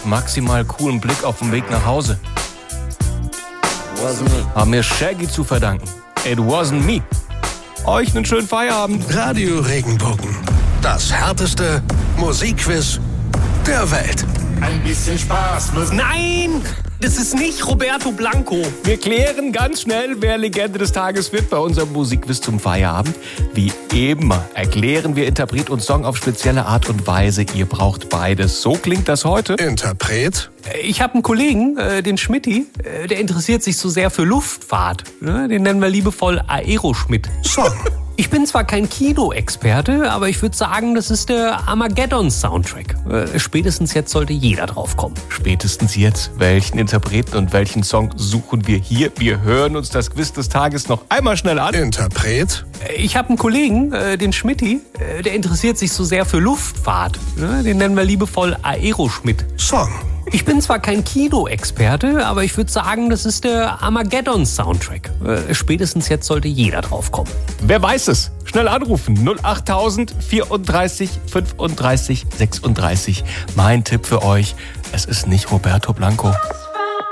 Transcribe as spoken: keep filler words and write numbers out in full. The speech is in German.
maximal coolen Blick auf dem Weg nach Hause. Haben mir Shaggy zu verdanken. It wasn't me. Euch einen schönen Feierabend. Radio Regenbogen. Das härteste Musikquiz der Welt. Ein bisschen Spaß muss... Nein, das ist nicht Roberto Blanco. Wir klären ganz schnell, wer Legende des Tages wird bei unserem Musikquiz zum Feierabend. Wie immer erklären wir Interpret und Song auf spezielle Art und Weise. Ihr braucht beides. So klingt das heute. Interpret. Ich habe einen Kollegen, äh, den Schmidti, äh, der interessiert sich so sehr für Luftfahrt. Ne? Den nennen wir liebevoll Aeroschmidt. Song. Ich bin zwar kein Kino-Experte, aber ich würde sagen, das ist der Armageddon-Soundtrack. Äh, spätestens jetzt sollte jeder drauf kommen. Spätestens jetzt. Welchen Interpreten und welchen Song suchen wir hier? Wir hören uns das Quiz des Tages noch einmal schnell an. Interpret. Ich habe einen Kollegen, äh, den Schmidti, äh, der interessiert sich so sehr für Luftfahrt. Ne? Den nennen wir liebevoll Aeroschmidt. Song. Ich bin zwar kein Kino-Experte, aber ich würde sagen, das ist der Armageddon-Soundtrack. Äh, spätestens jetzt sollte jeder drauf kommen. Wer weiß es? Schnell anrufen. null acht tausend vierunddreißig fünfunddreißig sechsunddreißig. Mein Tipp für euch, es ist nicht Roberto Blanco.